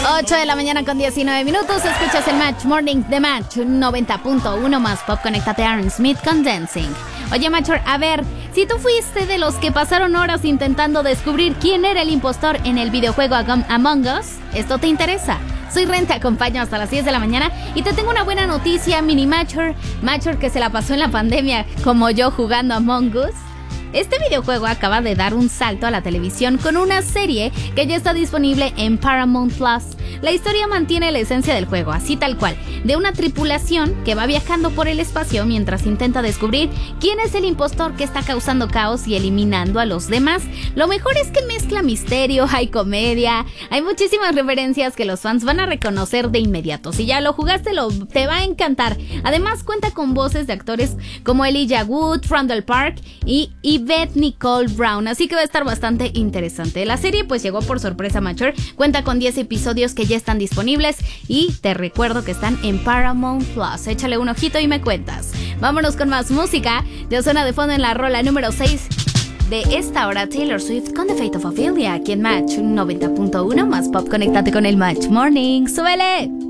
8 de la mañana con 19 minutos. Escuchas el Match Morning de Match 90.1 más pop. Conéctate a Aaron Smith con Dancing. Oye, Matcher, a ver, si tú fuiste de los que pasaron horas intentando descubrir quién era el impostor en el videojuego Among Us, ¿esto te interesa? Soy Ren, te acompaño hasta las 10 de la mañana y te tengo una buena noticia, mini Matcher que se la pasó en la pandemia como yo jugando Among Us. Este videojuego acaba de dar un salto a la televisión con una serie que ya está disponible en Paramount Plus. La historia mantiene la esencia del juego, así tal cual, de una tripulación que va viajando por el espacio mientras intenta descubrir quién es el impostor que está causando caos y eliminando a los demás. Lo mejor es que mezcla misterio, hay comedia, hay muchísimas referencias que los fans van a reconocer de inmediato. Si ya lo jugaste, te va a encantar. Además cuenta con voces de actores como Elijah Wood, Randall Park y Yvette Nicole Brown, así que va a estar bastante interesante. La serie pues llegó por sorpresa, Matcher, cuenta con 10 episodios que ya están disponibles y te recuerdo que están en Paramount Plus. Échale un ojito y me cuentas. Vámonos con más música. Ya suena de fondo en la rola número 6 de esta hora Taylor Swift con The Fate of Ophelia aquí en Match 90.1 más pop. Conéctate con el Match Morning. ¡Súbele!